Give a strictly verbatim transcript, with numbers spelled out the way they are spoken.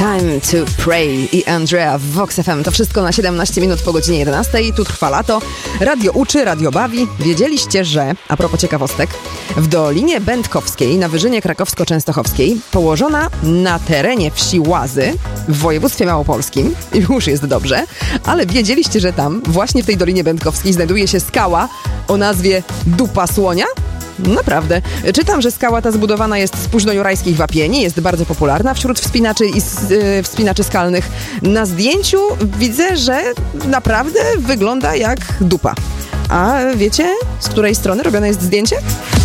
Time to Pray i Andrea w Vox F M. To wszystko na siedemnaście minut po godzinie jedenastej. Tu trwa lato. Radio uczy, radio bawi. Wiedzieliście, że, a propos ciekawostek, w Dolinie Będkowskiej na Wyżynie Krakowsko-Częstochowskiej, położona na terenie wsi Łazy w województwie małopolskim, i już jest dobrze, ale wiedzieliście, że tam, właśnie w tej Dolinie Będkowskiej, znajduje się skała o nazwie Dupa Słonia? Naprawdę. Czytam, że skała ta zbudowana jest z późnojurajskich wapieni, jest bardzo popularna wśród wspinaczy i yy, wspinaczy skalnych. Na zdjęciu widzę, że naprawdę wygląda jak dupa. A wiecie, z której strony robione jest zdjęcie?